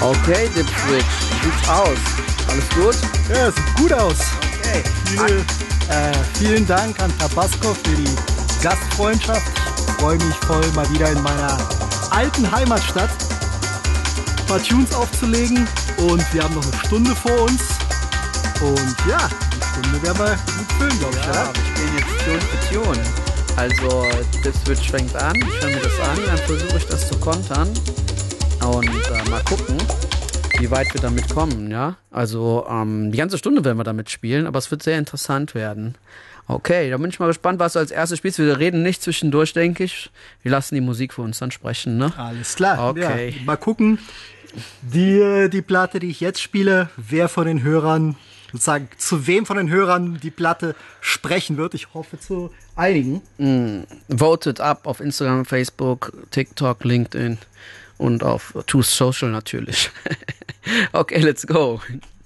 Okay, Dipswitch, wie sieht's aus? Alles gut? Ja, es sieht gut aus. Okay. Vielen Dank an Tabasco für die Gastfreundschaft. Ich freue mich voll, mal wieder in meiner alten Heimatstadt ein paar Tunes aufzulegen. Und wir haben noch eine Stunde vor uns. Und ja, die Stunde werden wir gut füllen, glaube ich. Ja, wir spielen jetzt Tune für Tune. Also, Dipswitch fängt an, ich höre mir das an, dann versuche ich das zu kontern. Und mal gucken, wie weit wir damit kommen, ja. Also, die ganze Stunde werden wir damit spielen, aber es wird sehr interessant werden. Okay, da bin ich mal gespannt, was du als erstes spielst. Wir reden nicht zwischendurch, denke ich. Wir lassen die Musik für uns dann sprechen, ne? Alles klar. Okay. Ja, mal gucken, die Platte, die ich jetzt spiele, wer von den Hörern, sozusagen, zu wem von den Hörern die Platte sprechen wird. Ich hoffe zu einigen. Voted up auf Instagram, Facebook, TikTok, LinkedIn und auf Truth Social natürlich. Okay, let's go.